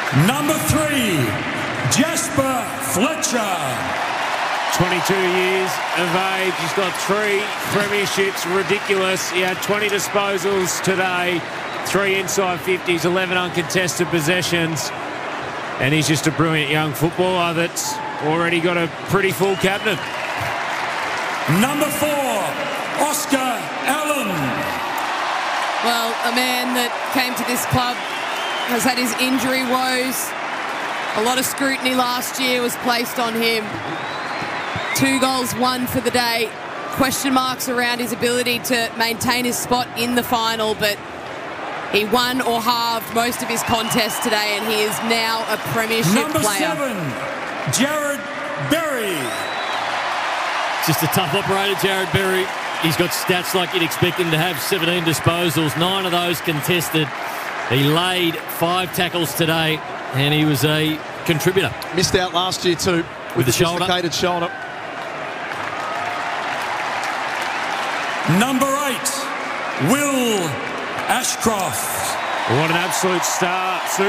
Number 3, Jasper Fletcher. 22 years of age. He's got 3 premierships. Ridiculous. He had 20 disposals today, 3 inside 50s, 11 uncontested possessions. And he's just a brilliant young footballer that's already got a pretty full cabinet. Number 4, Oscar Allen. Well, a man that came to this club has had his injury woes. A lot of scrutiny last year was placed on him. 2 goals, 1 for the day. Question marks around his ability to maintain his spot in the final, but he won or halved most of his contests today, and he is now a premiership player. Number 7, Jared Berry. Just a tough operator, Jared Berry. He's got stats like you'd expect him to have. 17 disposals, 9 of those contested. He laid 5 tackles today, and he was a contributor. Missed out last year too with the dislocated shoulder. Number 8, Will Ashcroft. What an absolute star.